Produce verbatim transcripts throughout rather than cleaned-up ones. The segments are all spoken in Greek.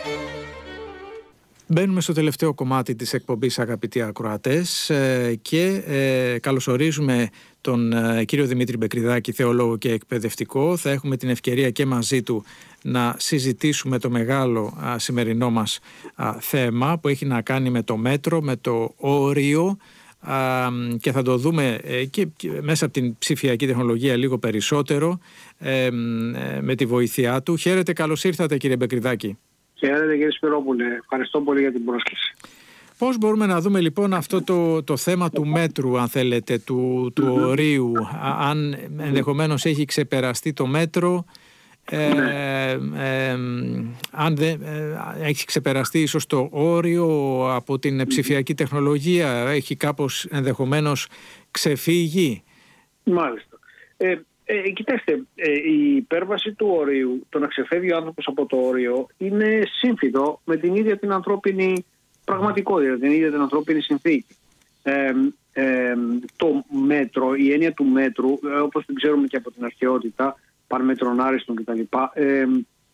Μπαίνουμε στο τελευταίο κομμάτι της εκπομπής, αγαπητοί ακροατές, και ε, καλωσορίζουμε τον ε, κύριο Δημήτρη Μπεκριδάκη, θεολόγο και εκπαιδευτικό. Θα έχουμε την ευκαιρία και μαζί του να συζητήσουμε το μεγάλο α, σημερινό μας α, θέμα που έχει να κάνει με το μέτρο, με το όριο, α, και θα το δούμε ε, και, και μέσα από την ψηφιακή τεχνολογία λίγο περισσότερο ε, ε, με τη βοήθειά του. Χαίρετε, καλώς ήρθατε κύριε Μπεκριδάκη. Χαίρετε κύριε Σπυρόπουλε, ευχαριστώ πολύ για την πρόσκληση. Πώς μπορούμε να δούμε λοιπόν αυτό το, το θέμα του μέτρου, αν θέλετε, του, του mm-hmm. ορίου, αν ενδεχομένως έχει ξεπεραστεί το μέτρο, ε, ε, ε, αν δεν ε, έχει ξεπεραστεί ίσως το όριο από την ψηφιακή τεχνολογία, έχει κάπως ενδεχομένως ξεφύγει. Μάλιστα. Ε, Ε, κοιτάξτε, ε, η υπέρβαση του ορίου, το να ξεφεύγει ο άνθρωπος από το όριο, είναι σύμφυτο με την ίδια την ανθρώπινη πραγματικότητα, την ίδια την ανθρώπινη συνθήκη. Ε, ε, το μέτρο, η έννοια του μέτρου, ε, όπως την ξέρουμε και από την αρχαιότητα, παρμέτρων άριστον κτλ., ε,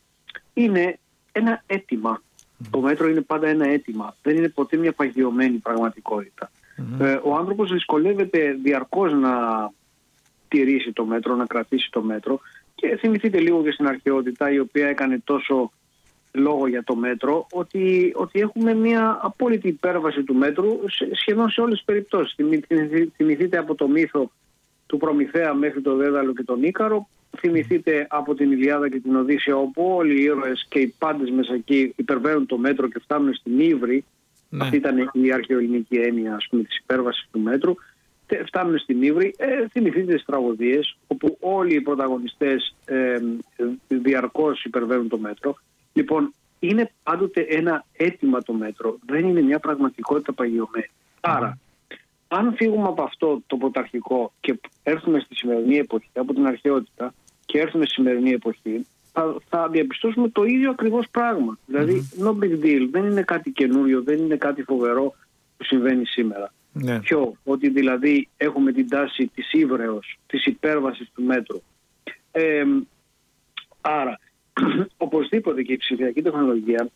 είναι ένα αίτημα. Mm. Το μέτρο είναι πάντα ένα αίτημα. Δεν είναι ποτέ μια παγιωμένη πραγματικότητα. Mm. Ε, ο άνθρωπος δυσκολεύεται διαρκώς να τηρήσει το μέτρο, να κρατήσει το μέτρο, και θυμηθείτε λίγο και στην αρχαιότητα, η οποία έκανε τόσο λόγο για το μέτρο, ότι, ότι έχουμε μια απόλυτη υπέρβαση του μέτρου σε, σχεδόν σε όλες τις περιπτώσεις. Θυμηθείτε από το μύθο του Προμηθέα μέχρι το Δέδαλο και τον Ίκαρο, θυμηθείτε από την Ιλιάδα και την Οδύσσεια, όπου όλοι οι ήρωες και οι πάντες μέσα εκεί υπερβαίνουν το μέτρο και φτάνουν στην ύβρη. Ναι. Αυτή ήταν η αρχαιοελληνική έννοια, ας πούμε, της υπέρβασης του μέτρου. Φτάνουν στην ύβρη. Ε, θυμηθείτε τις τραγωδίες, όπου όλοι οι πρωταγωνιστές ε, διαρκώς υπερβαίνουν το μέτρο. Λοιπόν, είναι πάντοτε ένα αίτημα το μέτρο, δεν είναι μια πραγματικότητα παγιωμένη. Άρα, αν φύγουμε από αυτό το πρωταρχικό και έρθουμε στη σημερινή εποχή, από την αρχαιότητα, και έρθουμε στη σημερινή εποχή, θα, θα διαπιστώσουμε το ίδιο ακριβώς πράγμα. Δηλαδή, no big deal, δεν είναι κάτι καινούριο, δεν είναι κάτι φοβερό που συμβαίνει σήμερα. Ναι. Ποιο, ότι δηλαδή έχουμε την τάση της ύβρεως, της υπέρβασης του μέτρου. Ε, άρα, οπωσδήποτε και η ψηφιακή τεχνολογία,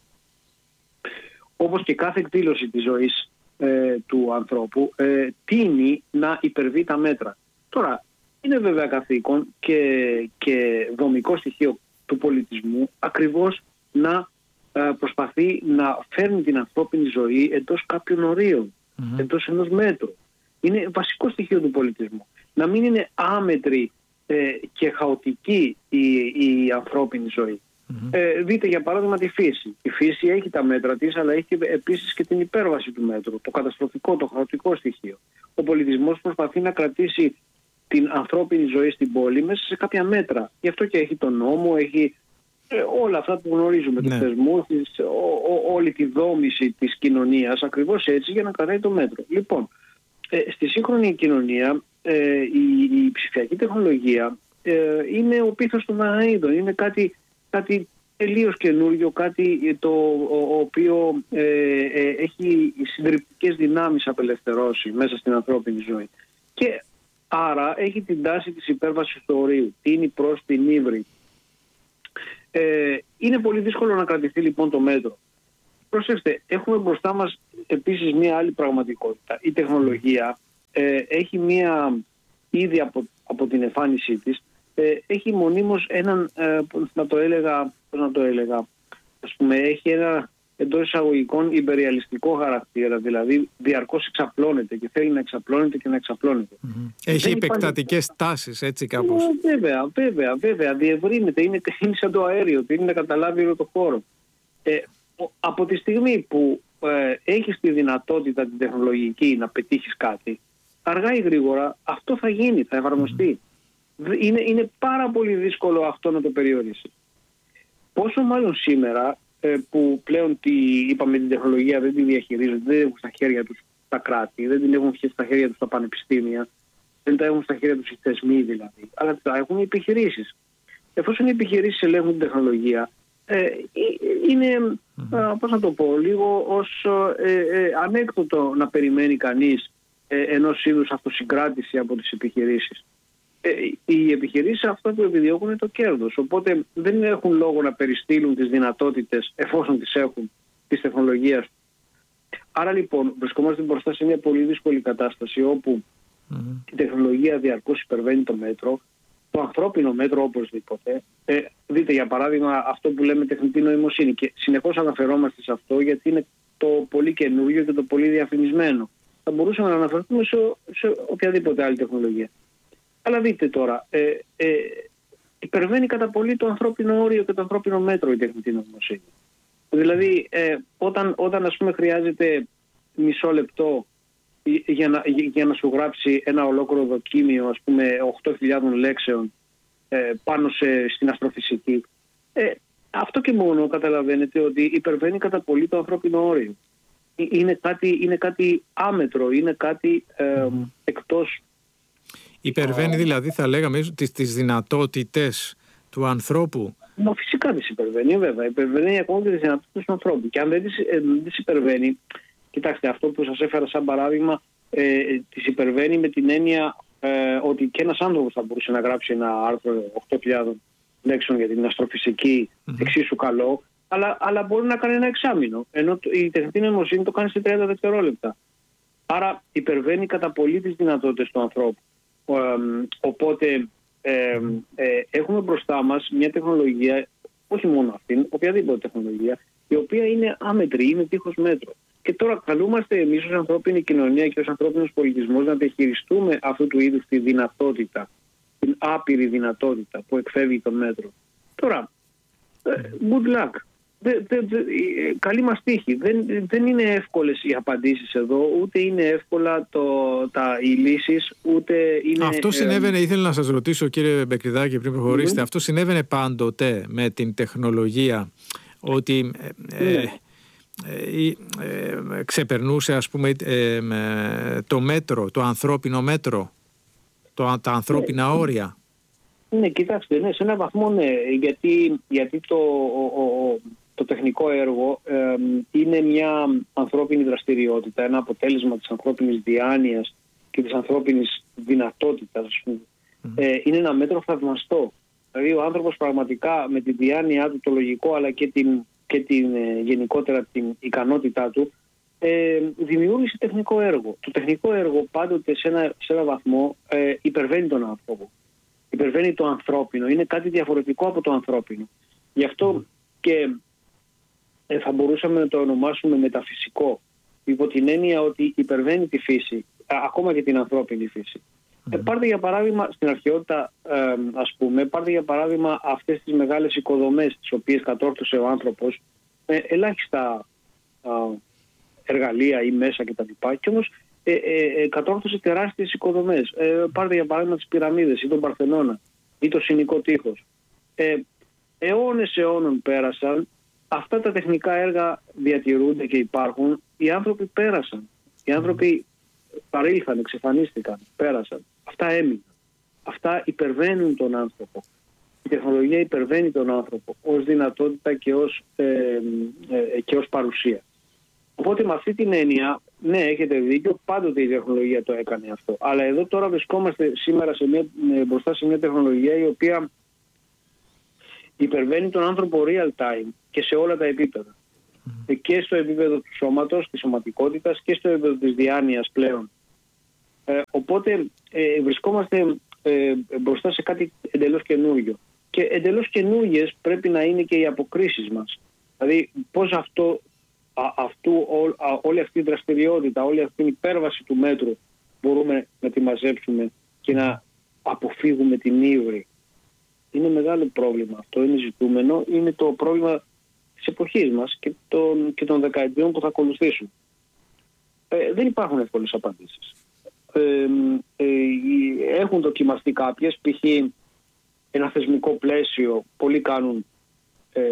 όπως και κάθε εκδήλωση της ζωής ε, του ανθρώπου, ε, τείνει να υπερβεί τα μέτρα. Τώρα, είναι βέβαια καθήκον και, και δομικό στοιχείο του πολιτισμού ακριβώς να ε, προσπαθεί να φέρνει την ανθρώπινη ζωή εντός κάποιων ορίων. Mm-hmm. εντός ενός μέτρου. Είναι βασικό στοιχείο του πολιτισμού. Να μην είναι άμετρη ε, και χαοτική η, η ανθρώπινη ζωή. Mm-hmm. Ε, δείτε για παράδειγμα τη φύση. Η φύση έχει τα μέτρα της, αλλά έχει επίσης και την υπέρβαση του μέτρου, το καταστροφικό, το χαοτικό στοιχείο. Ο πολιτισμός προσπαθεί να κρατήσει την ανθρώπινη ζωή στην πόλη μέσα σε κάποια μέτρα. Γι' αυτό και έχει τον νόμο, έχει Ε, όλα αυτά που γνωρίζουμε, ναι. τους θεσμούς, τις, ο, ο, όλη τη δόμηση της κοινωνίας, ακριβώς έτσι, για να κρατάει το μέτρο. Λοιπόν, ε, στη σύγχρονη κοινωνία ε, η, η ψηφιακή τεχνολογία ε, είναι ο πίθος των Δαναίδων, είναι κάτι, κάτι τελείως καινούριο, κάτι το ο, οποίο ε, ε, έχει συντριπτικές δυνάμεις απελευθερώσει μέσα στην ανθρώπινη ζωή. Και άρα έχει την τάση της υπέρβασης του ορίου, τίνει προς την ύβρη. Ε, είναι πολύ δύσκολο να κρατηθεί λοιπόν το μέτρο. Προσέξτε, έχουμε μπροστά μας επίσης μία άλλη πραγματικότητα. Η τεχνολογία ε, έχει μία, ήδη από, από την εμφάνισή της, ε, έχει μονίμως έναν, ε, να το έλεγα, πώς να το έλεγα, ας πούμε, έχει ένα εντός εισαγωγικών υπεριαλιστικό χαρακτήρα, δηλαδή διαρκώς εξαπλώνεται και θέλει να εξαπλώνεται και να εξαπλώνεται. Mm-hmm. Έχει δεν υπεκτατικές υπάρχει... τάσεις, έτσι κάπως. Ε, βέβαια, βέβαια, βέβαια, διευρύνεται, είναι, είναι σαν το αέριο, θέλει να καταλάβει όλο το χώρο. Ε, από τη στιγμή που ε, έχεις τη δυνατότητα την τεχνολογική να πετύχεις κάτι, αργά ή γρήγορα αυτό θα γίνει, θα εφαρμοστεί. Mm-hmm. Είναι, είναι πάρα πολύ δύσκολο αυτό να το περιορίσει. Πόσο μάλλον σήμερα, που πλέον τη, είπαμε, την τεχνολογία δεν τη διαχειρίζονται, δεν έχουν στα χέρια τους τα κράτη, δεν την έχουν στα χέρια τους τα πανεπιστήμια, δεν τα έχουν στα χέρια τους οι θεσμοί δηλαδή, αλλά τα έχουν οι επιχειρήσεις. Εφόσον οι επιχειρήσεις ελέγχουν την τεχνολογία, ε, είναι, mm-hmm. πώς να το πω, λίγο ως ε, ε, ανέκδοτο να περιμένει κανείς ε, ενός είδους αυτοσυγκράτηση από τις επιχειρήσεις. ε, οι επιχειρήσεις αυτά που επιδιώκουν είναι το κέρδος. Οπότε δεν έχουν λόγο να περιστύλουν τις δυνατότητες, εφόσον τις έχουν, της τεχνολογίας. Άρα λοιπόν βρισκόμαστε μπροστά σε μια πολύ δύσκολη κατάσταση, όπου mm-hmm. η τεχνολογία διαρκώς υπερβαίνει το μέτρο, το ανθρώπινο μέτρο οπωσδήποτε. Ε, δείτε για παράδειγμα αυτό που λέμε τεχνητή νοημοσύνη, και συνεχώς αναφερόμαστε σε αυτό γιατί είναι το πολύ καινούργιο και το πολύ διαφημισμένο. Θα μπορούσαμε να αναφερθούμε σε, σε οποιαδήποτε άλλη τεχνολογία. Αλλά δείτε τώρα, ε, ε, υπερβαίνει κατά πολύ το ανθρώπινο όριο και το ανθρώπινο μέτρο η τεχνητή νοημοσύνη. Δηλαδή ε, όταν, όταν ας πούμε χρειάζεται μισό λεπτό για να, για να σου γράψει ένα ολόκληρο δοκίμιο, ας πούμε οκτώ χιλιάδες λέξεων ε, πάνω σε, στην αστροφυσική, ε, αυτό και μόνο καταλαβαίνετε ότι υπερβαίνει κατά πολύ το ανθρώπινο όριο. Είναι κάτι, είναι κάτι άμετρο, είναι κάτι ε, mm. εκτός. Υπερβαίνει δηλαδή, θα λέγαμε, τις, τις δυνατότητες του ανθρώπου. Μα φυσικά τις υπερβαίνει, βέβαια. Υπερβαίνει ακόμα και τις δυνατότητες του ανθρώπου. Και αν δεν τις, ε, τις υπερβαίνει, κοιτάξτε, αυτό που σας έφερα σαν παράδειγμα, ε, τις υπερβαίνει με την έννοια ε, ότι και ένας άνθρωπος θα μπορούσε να γράψει ένα άρθρο οκτώ χιλιάδες λέξεων για την αστροφυσική mm-hmm. εξίσου καλό, αλλά, αλλά μπορεί να κάνει ένα εξάμηνο, ενώ η τεχνητή νοημοσύνη το κάνει σε τριάντα δευτερόλεπτα. Άρα υπερβαίνει κατά πολύ τις δυνατότητες του ανθρώπου. Ε, οπότε ε, ε, έχουμε μπροστά μας μια τεχνολογία, όχι μόνο αυτήν, οποιαδήποτε τεχνολογία, η οποία είναι άμετρη, είναι δίχως μέτρο. Και τώρα καλούμαστε εμείς ως ανθρώπινη κοινωνία και ως ανθρώπινος πολιτισμός να διαχειριστούμε αυτού του είδους τη δυνατότητα, την άπειρη δυνατότητα που εκφεύγει το μέτρο. Τώρα, good luck. Δε, δε, δε, καλή μας τύχη. Δεν, δεν είναι εύκολες οι απαντήσεις εδώ, ούτε είναι εύκολα το, τα, οι λύσεις, ούτε είναι... Αυτό συνέβαινε, ε, ήθελα να σας ρωτήσω κύριε Μπεκριδάκη πριν προχωρήσετε, mm-hmm. αυτό συνέβαινε πάντοτε με την τεχνολογία, ότι ε, ε, ε, ε, ξεπερνούσε ας πούμε ε, ε, το μέτρο, το ανθρώπινο μέτρο, το, τα ανθρώπινα yeah. όρια. Ναι, κοιτάξτε, ναι, σε έναν βαθμό ναι, γιατί, γιατί το... Ο, ο, το τεχνικό έργο ε, είναι μια ανθρώπινη δραστηριότητα, ένα αποτέλεσμα της ανθρώπινης διάνοιας και της ανθρώπινης δυνατότητας, ας πούμε. Mm. Ε, είναι ένα μέτρο θαυμαστό. Δηλαδή ο άνθρωπος πραγματικά με τη διάνοιά του, το λογικό, αλλά και την, και την ε, γενικότερα την ικανότητά του, ε, δημιούργησε τεχνικό έργο. Το τεχνικό έργο πάντοτε σε ένα, σε ένα βαθμό ε, υπερβαίνει τον άνθρωπο. Υπερβαίνει το ανθρώπινο. Είναι κάτι διαφορετικό από το ανθρώπινο. Γι' αυτό και θα μπορούσαμε να το ονομάσουμε μεταφυσικό, υπό την έννοια ότι υπερβαίνει τη φύση, ακόμα και την ανθρώπινη φύση. Mm. Ε, πάρτε για παράδειγμα στην αρχαιότητα, ε, ας πούμε, πάρτε για παράδειγμα αυτές τις μεγάλες οικοδομές τις οποίες κατόρθωσε ο άνθρωπος, ε, ελάχιστα ε, εργαλεία ή μέσα κτλ. Και όμως ε, ε, ε, κατόρθωσε τεράστιες οικοδομές. Ε, πάρτε για παράδειγμα τις πυραμίδες ή τον Παρθενώνα ή το Συνικό Τείχος. Ε, αιώνες αιώνων πέρασαν. Αυτά τα τεχνικά έργα διατηρούνται και υπάρχουν. Οι άνθρωποι πέρασαν. Οι άνθρωποι παρήλθαν, εξαφανίστηκαν, πέρασαν. Αυτά έμειναν. Αυτά υπερβαίνουν τον άνθρωπο. Η τεχνολογία υπερβαίνει τον άνθρωπο ως δυνατότητα και ως, ε, ε, και ως παρουσία. Οπότε με αυτή την έννοια, ναι, έχετε δίκιο, πάντοτε η τεχνολογία το έκανε αυτό. Αλλά εδώ τώρα βρισκόμαστε σήμερα σε μια, μπροστά σε μια τεχνολογία η οποία υπερβαίνει τον άνθρωπο real time και σε όλα τα επίπεδα. Mm. Και στο επίπεδο του σώματος, της σωματικότητας και στο επίπεδο της διάνοιας πλέον. Ε, οπότε ε, βρισκόμαστε ε, μπροστά σε κάτι εντελώς καινούργιο. Και εντελώς καινούργιες πρέπει να είναι και οι αποκρίσεις μας. Δηλαδή πώς αυτό, α, αυτού, ό, α, όλη αυτή η δραστηριότητα, όλη αυτή η υπέρβαση του μέτρου μπορούμε να τη μαζέψουμε και να αποφύγουμε την ύβρι. Είναι μεγάλο πρόβλημα αυτό, είναι ζητούμενο, είναι το πρόβλημα της εποχής μας και των, και των δεκαετιών που θα ακολουθήσουν. Ε, δεν υπάρχουν εύκολες απαντήσεις. Ε, ε, έχουν δοκιμαστεί κάποιες, π.χ. ένα θεσμικό πλαίσιο, πολλοί κάνουν ε,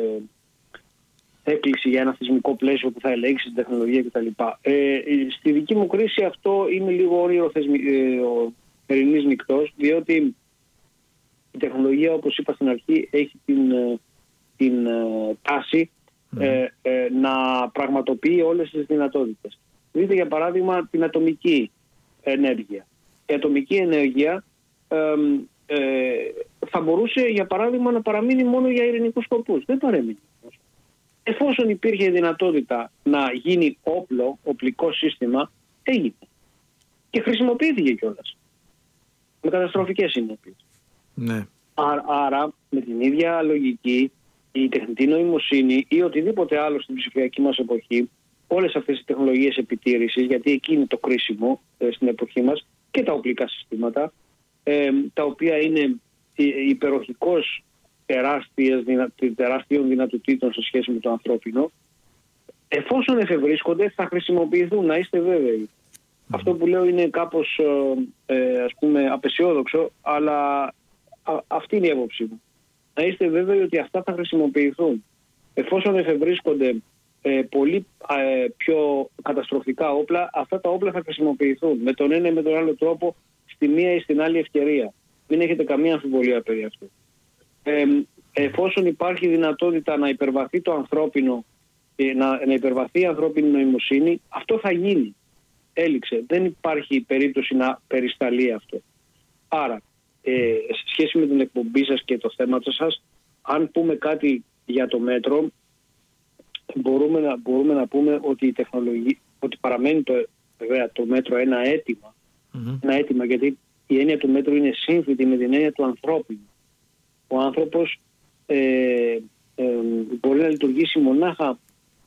έκκληση για ένα θεσμικό πλαίσιο που θα ελέγξει την τεχνολογία κτλ. Ε, στη δική μου κρίση αυτό είναι λίγο όνειρο θερινής νυχτός, διότι η τεχνολογία, όπως είπα στην αρχή, έχει την, την τάση mm. ε, ε, να πραγματοποιεί όλες τις δυνατότητες. Δείτε για παράδειγμα την ατομική ενέργεια. Η ατομική ενέργεια ε, ε, θα μπορούσε για παράδειγμα να παραμείνει μόνο για ειρηνικούς σκοπούς. Δεν παρέμεινε. Εφόσον υπήρχε η δυνατότητα να γίνει όπλο, οπλικό σύστημα, έγινε. Και χρησιμοποιήθηκε κιόλας. Με καταστροφικές συνέπειες. Ναι. Άρα, άρα, με την ίδια λογική, η τεχνητή νοημοσύνη ή οτιδήποτε άλλο στην ψηφιακή μας εποχή, όλες αυτές οι τεχνολογίες επιτήρησης, γιατί εκεί είναι το κρίσιμο ε, στην εποχή μας, και τα οπλικά συστήματα, ε, τα οποία είναι υπεροχικώς τεράστιων δυνατοτήτων σε σχέση με το ανθρώπινο, εφόσον εφευρίσκονται θα χρησιμοποιηθούν, να είστε βέβαιοι. Mm. Αυτό που λέω είναι κάπως ε, ας πούμε απεσιόδοξο, αλλά α, αυτή είναι η άποψή μου. Να είστε βέβαιοι ότι αυτά θα χρησιμοποιηθούν. Εφόσον εφευρίσκονται ε, πολύ ε, πιο καταστροφικά όπλα, αυτά τα όπλα θα χρησιμοποιηθούν με τον ένα ή με τον άλλο τρόπο, στη μία ή στην άλλη ευκαιρία. Μην έχετε καμία αμφιβολία περί αυτού. Ε, εφόσον υπάρχει δυνατότητα να υπερβαθεί το ανθρώπινο, να, να υπερβαθεί η ανθρώπινη νοημοσύνη, αυτό θα γίνει. Έληξε. Δεν υπάρχει περίπτωση να περισταλεί αυτό. Άρα, ε, σε σχέση με την εκπομπή σας και το θέμα σας, αν πούμε κάτι για το μέτρο, μπορούμε να, μπορούμε να πούμε ότι η τεχνολογία, ότι παραμένει το, βέβαια, το μέτρο ένα αίτημα, mm-hmm. ένα αίτημα, γιατί η έννοια του μέτρου είναι σύμφυτη με την έννοια του ανθρώπινου. Ο άνθρωπος ε, ε, μπορεί να λειτουργήσει μονάχα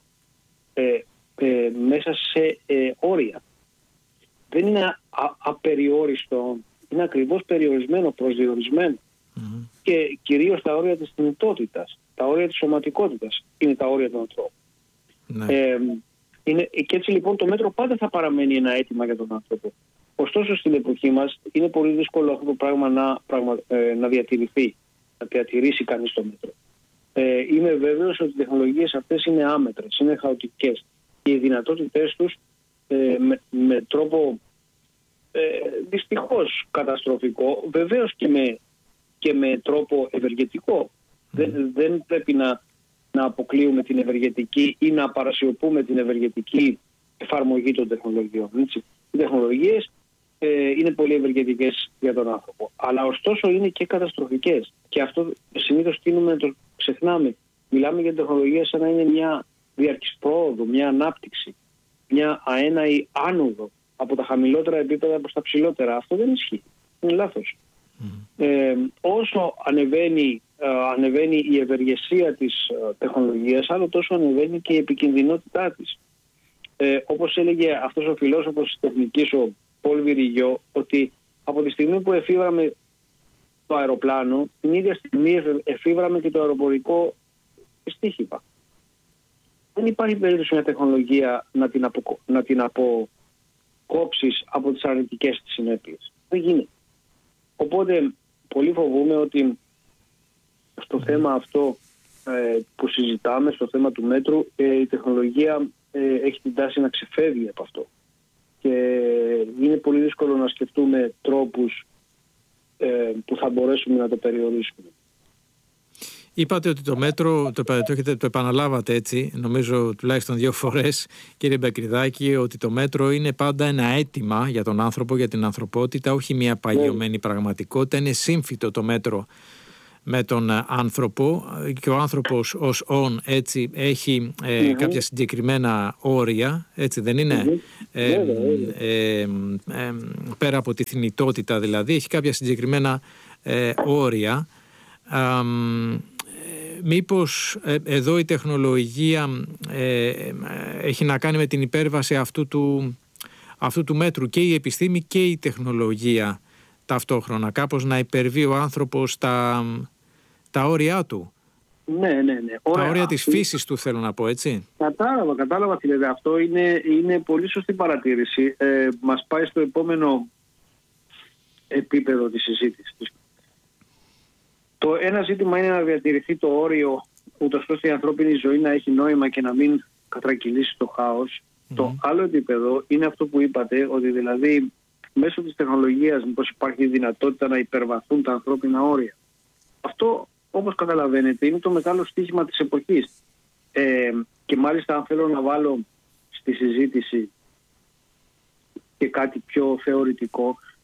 ε, ε, μέσα σε ε, όρια. Δεν είναι α, απεριόριστο, είναι ακριβώς περιορισμένο, προσδιορισμένο. Mm-hmm. Και κυρίως τα όρια της θνητότητας, τα όρια της σωματικότητας είναι τα όρια του ανθρώπου. Mm-hmm. Ε, είναι, και έτσι λοιπόν το μέτρο πάντα θα παραμένει ένα αίτημα για τον άνθρωπο. Ωστόσο στην εποχή μας είναι πολύ δύσκολο αυτό το πράγμα να, πραγμα, ε, να διατηρηθεί, να διατηρήσει κανείς το μέτρο. Ε, είμαι βέβαιος ότι οι τεχνολογίες αυτές είναι άμετρες, είναι χαοτικές και οι δυνατότητές τους ε, με, με τρόπο ε, δυστυχώς καταστροφικό, βεβαίως και με, και με τρόπο ευεργετικό. Mm. Δεν, δεν πρέπει να, να αποκλείουμε την ευεργετική ή να παρασιωπούμε την ευεργετική εφαρμογή των τεχνολογιών. Έτσι. Οι τεχνολογίες ε, είναι πολύ ευεργετικές για τον άνθρωπο, αλλά ωστόσο είναι και καταστροφικές. Και αυτό συνήθως τείνουμε να το ξεχνάμε. Μιλάμε για τεχνολογία σαν να είναι μια διαρκής πρόοδο, μια ανάπτυξη, μια αέναη άνοδο από τα χαμηλότερα επίπεδα προς τα ψηλότερα. Αυτό δεν ισχύει. Είναι λάθος. Mm. Ε, όσο ανεβαίνει, ε, ανεβαίνει η ευεργεσία της ε, τεχνολογίας, άλλο τόσο ανεβαίνει και η επικινδυνότητά της. Ε, όπως έλεγε αυτός ο φιλόσοφος της τεχνικής, ο Πολ Βιριγιό, ότι από τη στιγμή που εφήβραμε το αεροπλάνο, την ίδια στιγμή εφήβραμε και το αεροπορικό στίχημα. Δεν υπάρχει περίπτωση μια τεχνολογία να την, απο, να την αποκόψεις από τις αρνητικές της συνέπειες. Δεν γίνεται. Οπότε πολύ φοβούμαι ότι στο θέμα αυτό ε, που συζητάμε, στο θέμα του μέτρου, ε, η τεχνολογία ε, έχει την τάση να ξεφεύγει από αυτό. Και είναι πολύ δύσκολο να σκεφτούμε τρόπους ε, που θα μπορέσουμε να το περιορίσουμε. Είπατε ότι το μέτρο, το, το, έχετε, το επαναλάβατε έτσι, νομίζω τουλάχιστον δύο φορές, κύριε Μπεκριδάκη, ότι το μέτρο είναι πάντα ένα αίτημα για τον άνθρωπο, για την ανθρωπότητα, όχι μια παγιωμένη yeah. πραγματικότητα. Είναι σύμφυτο το μέτρο με τον άνθρωπο και ο άνθρωπος ως όν έτσι έχει ε, mm-hmm. κάποια συγκεκριμένα όρια, έτσι δεν είναι, mm-hmm. ε, ε, ε, ε, πέρα από τη θνητότητα δηλαδή, έχει κάποια συγκεκριμένα ε, όρια. Ε, Μήπως ε, εδώ η τεχνολογία ε, ε, έχει να κάνει με την υπέρβαση αυτού του, αυτού του μέτρου, και η επιστήμη και η τεχνολογία ταυτόχρονα, κάπως να υπερβεί ο άνθρωπος τα, τα όρια του. Ναι, ναι, ναι. Ωραία. Τα όρια της φύσης του, θέλω να πω, έτσι. Κατάλαβα, κατάλαβα τι λέτε. Αυτό είναι, είναι πολύ σωστή παρατήρηση. Ε, μας πάει στο επόμενο επίπεδο της συζήτησης. Το ένα ζήτημα είναι να διατηρηθεί το όριο, ούτως ώστε η ανθρώπινη ζωή να έχει νόημα και να μην κατρακυλήσει το χάος. Mm-hmm. Το άλλο επίπεδο είναι αυτό που είπατε, ότι δηλαδή μέσω της τεχνολογίας μήπως υπάρχει δυνατότητα να υπερβαθούν τα ανθρώπινα όρια. Αυτό, όπως καταλαβαίνετε, είναι το μεγάλο στοίχημα της εποχής. Ε, και μάλιστα, αν θέλω να βάλω στη συζήτηση και κάτι πιο θεωρητικό,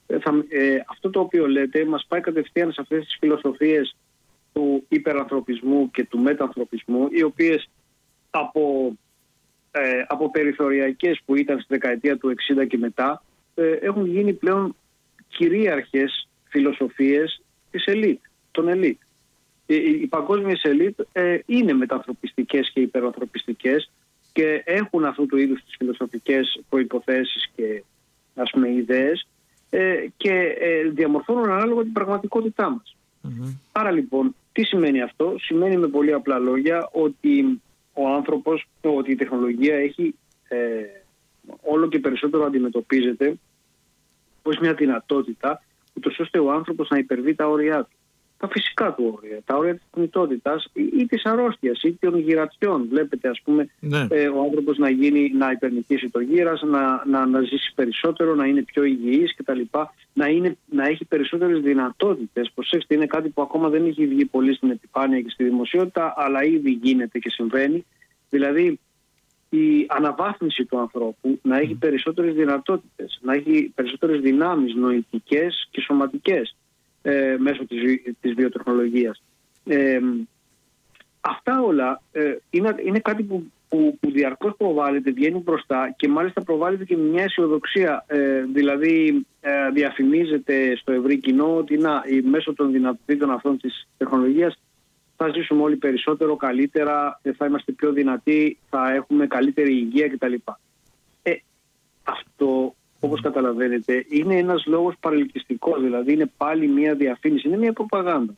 ε, θα, ε, αυτό το οποίο λέτε μας πάει κατευθείαν σε αυτές τις φιλοσοφίες του υπερανθρωπισμού και του μετανθρωπισμού, οι οποίες από, ε, από περιθωριακές που ήταν στη δεκαετία του εξήντα και μετά ε, έχουν γίνει πλέον κυρίαρχες φιλοσοφίες της ελίτ, των ελίτ. Οι, οι παγκόσμιες ελίτ ε, είναι μετανθρωπιστικές και υπερανθρωπιστικές και έχουν αυτού του είδους τις φιλοσοφικές προϋποθέσεις και, ας πούμε, ιδέες ε, και ε, διαμορφώνουν ανάλογα την πραγματικότητά μας. Mm-hmm. Άρα λοιπόν, τι σημαίνει αυτό? Σημαίνει με πολύ απλά λόγια ότι ο άνθρωπος, ότι η τεχνολογία έχει ε, όλο και περισσότερο αντιμετωπίζεται ως μια δυνατότητα, ούτως ώστε ο άνθρωπος να υπερβεί τα όρια του. Τα φυσικά του όρια, τα όρια της θνητότητας ή, ή της αρρώστιας ή των γυρατιών. Βλέπετε, ας πούμε, ναι. ε, ο άνθρωπος να, γίνει, να υπερνικήσει το γύρας, να, να, να ζήσει περισσότερο, να είναι πιο υγιής κτλ. Να, είναι, να έχει περισσότερες δυνατότητες. Προσέξτε, είναι κάτι που ακόμα δεν έχει βγει πολύ στην επιφάνεια και στη δημοσιότητα, αλλά ήδη γίνεται και συμβαίνει. Δηλαδή, η αναβάθμιση του ανθρώπου να έχει περισσότερες δυνατότητες, να έχει περισσότερες δυνάμεις νοητικές και σωματικές ε, μέσω της, της βιοτεχνολογίας. Ε, αυτά όλα ε, είναι, είναι κάτι που, που, που διαρκώς προβάλλεται, βγαίνει μπροστά και μάλιστα προβάλλεται και με μια αισιοδοξία. Ε, δηλαδή ε, διαφημίζεται στο ευρύ κοινό ότι να, μέσω των δυνατοτήτων αυτών της τεχνολογίας θα ζήσουμε όλοι περισσότερο, καλύτερα, θα είμαστε πιο δυνατοί, θα έχουμε καλύτερη υγεία κτλ. Ε, αυτό, όπως καταλαβαίνετε, είναι ένας λόγος παρελκυστικός, δηλαδή είναι πάλι μια διαφήμιση, είναι μια προπαγάνδα.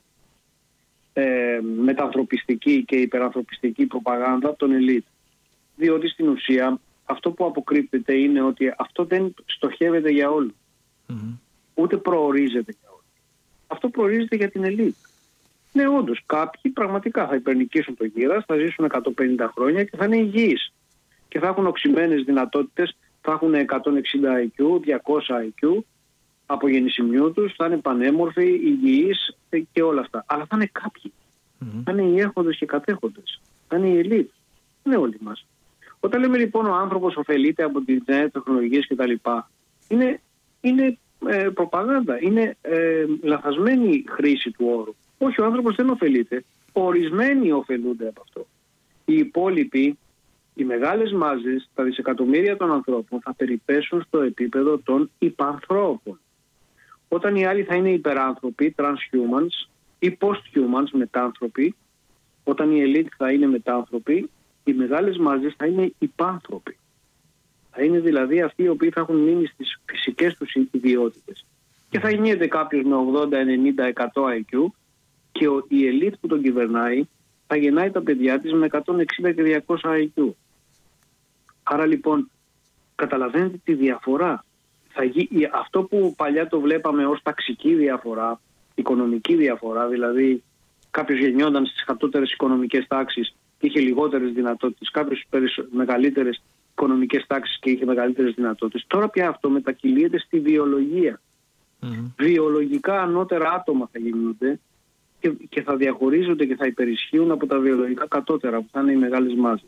Ε, μετανθρωπιστική και υπερανθρωπιστική προπαγάνδα των ελίτ. Διότι στην ουσία αυτό που αποκρύπτεται είναι ότι αυτό δεν στοχεύεται για όλους. Mm-hmm. Ούτε προορίζεται για όλους. Αυτό προορίζεται για την ελίτ. Ναι, όντως, κάποιοι πραγματικά θα υπερνικήσουν το γύρας, θα ζήσουν εκατόν πενήντα χρόνια και θα είναι υγιείς. Και θα έχουν οξυμένες δυνατότητες, θα έχουν εκατόν εξήντα άι κιου, διακόσια άι κιου από γεννησιμιού τους, θα είναι πανέμορφοι, υγιείς και όλα αυτά. Αλλά θα είναι κάποιοι. Mm-hmm. Θα είναι οι έχοντες και κατέχοντες. Θα είναι οι ελίτ. Δεν είναι όλοι μας. Όταν λέμε λοιπόν ο άνθρωπος ωφελείται από τις νέες τεχνολογίες κτλ., είναι, είναι ε, προπαγάνδα, είναι ε, λαθασμένη χρήση του όρου. Όχι, ο άνθρωπος δεν ωφελείται. Ορισμένοι ωφελούνται από αυτό. Οι υπόλοιποι, οι μεγάλες μάζες, τα δισεκατομμύρια των ανθρώπων θα περιπέσουν στο επίπεδο των υπανθρώπων. Όταν οι άλλοι θα είναι υπεράνθρωποι, transhumans ή posthumans, μετάνθρωποι, όταν η ελίτ θα είναι μετάνθρωποι, οι μεγάλες μάζες θα είναι υπάνθρωποι. Θα είναι δηλαδή αυτοί οι οποίοι θα έχουν μείνει στις φυσικές τους ιδιότητες. Και θα γεννιέται κάποιος με ογδόντα, ενενήντα, εκατό άι κιου και η ελίτ που τον κυβερνάει θα γεννάει τα παιδιά της με εκατόν εξήντα και διακόσια άι κιου. Άρα λοιπόν καταλαβαίνετε τη διαφορά. Θα γι... Αυτό που παλιά το βλέπαμε ως ταξική διαφορά, οικονομική διαφορά, δηλαδή κάποιος γεννιόταν στις κατώτερες οικονομικές τάξεις και είχε λιγότερες δυνατότητες, κάποιος στις μεγαλύτερες οικονομικές τάξεις και είχε μεγαλύτερες δυνατότητες. Τώρα πια αυτό μετακυλείται στη βιολογία. Mm-hmm. Βιολογικά ανώτερα άτομα θα γίνονται και, και θα διαχωρίζονται και θα υπερισχύουν από τα βιολογικά κατώτερα που θα είναι οι μεγάλες μάζες.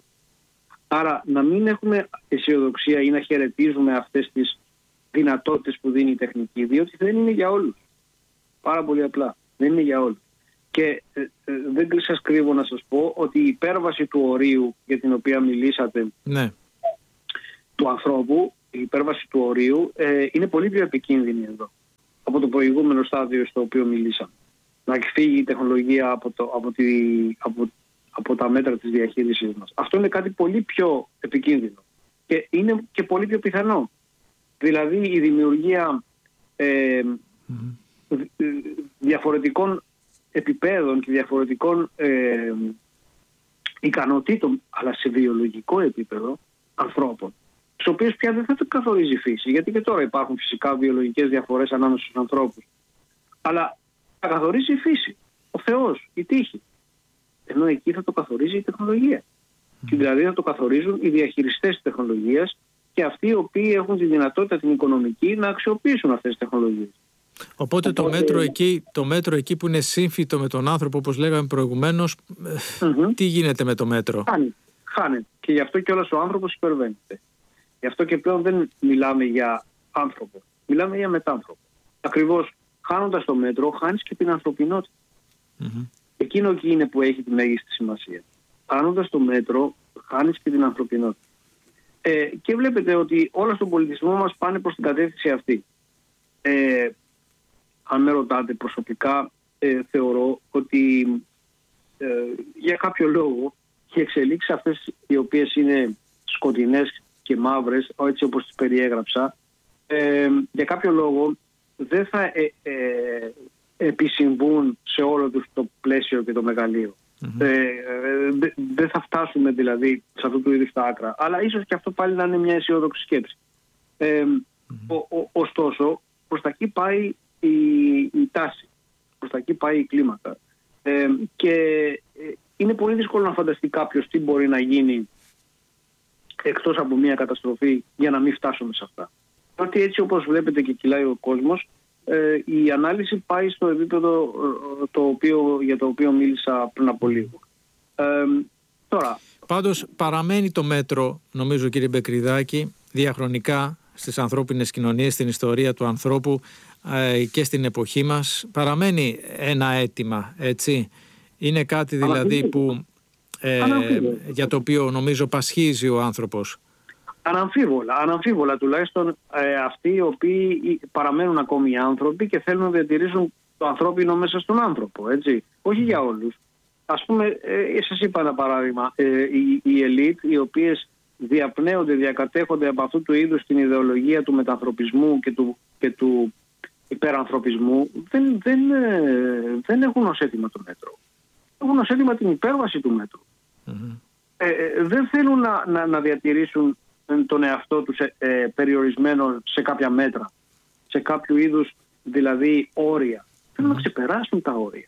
Άρα να μην έχουμε αισιοδοξία ή να χαιρετίζουμε αυτές τις δυνατότητες που δίνει η τεχνική, διότι δεν είναι για όλους. Πάρα πολύ απλά. Δεν είναι για όλους. Και ε, ε, δεν σας κρύβω να σας πω ότι η υπέρβαση του ορίου για την οποία μιλήσατε, ναι, του ανθρώπου, η υπέρβαση του ορίου ε, είναι πολύ πιο επικίνδυνη εδώ από το προηγούμενο στάδιο στο οποίο μιλήσαμε. Να εκφύγει η τεχνολογία από, το, από, τη, από, από τα μέτρα της διαχείρισης μας. Αυτό είναι κάτι πολύ πιο επικίνδυνο και είναι και πολύ πιο πιθανό. Δηλαδή η δημιουργία ε, mm-hmm. διαφορετικών επιπέδων και διαφορετικών ε, ικανοτήτων, αλλά σε βιολογικό επίπεδο, ανθρώπων, στους οποίους πια δεν θα το καθορίζει η φύση, γιατί και τώρα υπάρχουν φυσικά βιολογικές διαφορές ανάμεσα στους ανθρώπους, αλλά θα καθορίζει η φύση, ο Θεός, η τύχη, ενώ εκεί θα το καθορίζει η τεχνολογία. Mm. Και δηλαδή θα το καθορίζουν οι διαχειριστές της τεχνολογίας και αυτοί οι οποίοι έχουν τη δυνατότητα την οικονομική να αξιοποιήσουν αυτές τις τεχνολογίες. Οπότε, Οπότε... Το, μέτρο εκεί, το μέτρο εκεί που είναι σύμφυτο με τον άνθρωπο, όπως λέγαμε προηγουμένως, mm-hmm. τι γίνεται με το μέτρο? Χάνεται. Χάνεται. Και γι' αυτό κιόλας ο άνθρωπος υπερβαίνεται. Γι' αυτό και πλέον δεν μιλάμε για άνθρωπο. Μιλάμε για μετάνθρωπο. ακριβώς χάνοντας το μέτρο, χάνεις και την ανθρωπινότητα. Mm-hmm. Εκείνο εκεί είναι που έχει τη μέγιστη σημασία. Χάνοντας το μέτρο, χάνεις και την ανθρωπινότητα. Ε, και βλέπετε ότι όλα στον πολιτισμό μας πάνε προς την κατεύθυνση αυτή. Ε, αν με ρωτάτε προσωπικά, ε, θεωρώ ότι ε, για κάποιο λόγο οι εξελίξεις αυτές οι οποίες είναι σκοτεινές και μαύρες, έτσι όπως τις περιέγραψα, ε, για κάποιο λόγο δεν θα ε, ε, επισυμβούν σε όλο τους το πλαίσιο και το μεγαλείο. Mm-hmm. Ε, ε, δεν δε θα φτάσουμε δηλαδή σε αυτού του είδους τα άκρα. Αλλά ίσως και αυτό πάλι να είναι μια αισιόδοξη σκέψη. Ε, mm-hmm. ο, ο, ωστόσο, προς τα εκεί πάει η, η τάση. Προς τα εκεί πάει η κλίμακα. Ε, και ε, είναι πολύ δύσκολο να φανταστεί κάποιος τι μπορεί να γίνει εκτός από μια καταστροφή για να μην φτάσουμε σε αυτά. Ότι έτσι όπως βλέπετε και κυλάει ο κόσμος, ε, η ανάλυση πάει στο επίπεδο ε, το οποίο, για το οποίο μίλησα πριν από λίγο. Ε, τώρα... Πάντως παραμένει το μέτρο, νομίζω κύριε Μπεκριδάκη, διαχρονικά στις ανθρώπινες κοινωνίες, στην ιστορία του ανθρώπου ε, και στην εποχή μας. Παραμένει ένα αίτημα, έτσι. Είναι κάτι δηλαδή που, ε, για το οποίο νομίζω πασχίζει ο άνθρωπος. Αναμφίβολα, αναμφίβολα τουλάχιστον ε, αυτοί οι οποίοι παραμένουν ακόμη άνθρωποι και θέλουν να διατηρήσουν το ανθρώπινο μέσα στον άνθρωπο, έτσι. Όχι για όλους. Ας πούμε, ε, σας είπα ένα παράδειγμα, ε, οι, οι ελίτ οι οποίες διαπνέονται, διακατέχονται από αυτού του είδους την ιδεολογία του μετανθρωπισμού και του, και του υπερανθρωπισμού, δεν, δεν, ε, δεν έχουν ως αίτημα το μέτρο. Έχουν ως αίτημα την υπέρβαση του μέτρου. Mm-hmm. Ε, ε, δεν θέλουν να, να, να διατηρήσουν τον εαυτό τους ε, ε, περιορισμένο σε κάποια μέτρα, σε κάποιο είδους δηλαδή όρια. Mm-hmm. Θέλουν να ξεπεράσουν τα όρια.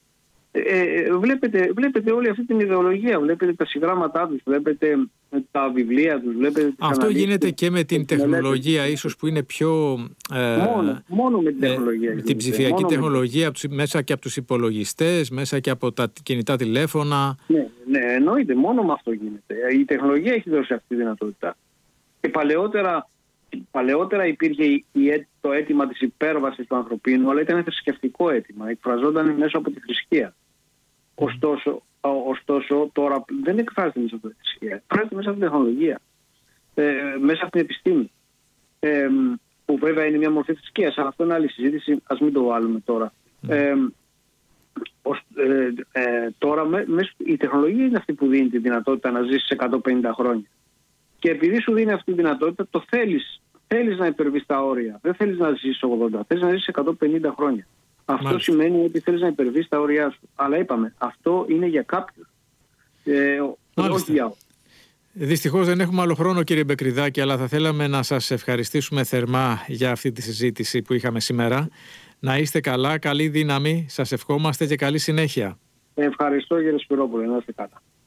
Ε, βλέπετε, βλέπετε όλη αυτή την ιδεολογία, βλέπετε τα συγγράμματά τους, βλέπετε τα βιβλία τους, βλέπετε τις Αυτό αναλύσεις, γίνεται και με την τεχνολογία μελέτες. Ίσως που είναι πιο ε, μόνο, μόνο με την τεχνολογία ε, την ψηφιακή τεχνολογία με... μέσα και από τους υπολογιστές, μέσα και από τα κινητά τηλέφωνα. Ναι, ναι, εννοείται, μόνο με αυτό γίνεται. Η τεχνολογία έχει δώσει αυτή τη δυνατότητα. Και παλαιότερα, παλαιότερα υπήρχε η, η, το αίτημα της υπέρβασης του ανθρωπίνου, αλλά ήταν θρησκευτικό αίτημα, εκφραζόταν μέσα από τη θρησκεία. Ωστόσο, ωστόσο, τώρα δεν εκφράζεται μέσα από τη θρησκεία, εκφράζεται μέσα από την τεχνολογία, ε, μέσα από την επιστήμη. Ε, που βέβαια είναι μια μορφή θρησκείας, αλλά αυτό είναι άλλη συζήτηση, ας μην το βάλουμε τώρα. Ε, ως, ε, ε, τώρα με, με, η τεχνολογία είναι αυτή που δίνει τη δυνατότητα να ζήσεις εκατόν πενήντα χρόνια. Και επειδή σου δίνει αυτή τη δυνατότητα, το θέλεις, θέλεις να υπερβείς τα όρια. Δεν θέλεις να ζήσεις ογδόντα, θέλεις να ζήσεις εκατόν πενήντα χρόνια. Αυτό Μάλιστα. Σημαίνει ότι θέλεις να υπερβείς τα όρια σου. Αλλά είπαμε, αυτό είναι για κάποιους. Ε, όχι για όλους. Δυστυχώς δεν έχουμε άλλο χρόνο κύριε Μπεκριδάκη, αλλά θα θέλαμε να σας ευχαριστήσουμε θερμά για αυτή τη συζήτηση που είχαμε σήμερα. Να είστε καλά, καλή δύναμη, σας ευχόμαστε και καλή συνέχεια. Ευχαριστώ κύριε Σπυρόπουλε, να είστε καλά.